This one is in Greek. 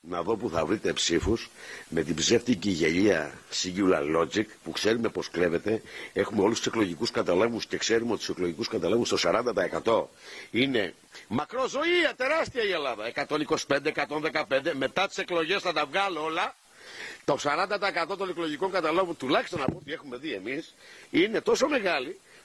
να δω που θα βρείτε ψήφους με την ψεύτικη γελία Singular Logic που ξέρουμε πως κλέβεται. Έχουμε όλους τους εκλογικούς καταλόγους και ξέρουμε ότι στους εκλογικούς καταλόγους το 40% είναι μακροζωία, τεράστια η Ελλάδα. 125, 115, μετά τις εκλογές θα τα βγάλω όλα. Το 40% των εκλογικών καταλόγων, τουλάχιστον από ό,τι έχουμε δει εμείς, είναι τόσο μεγάλη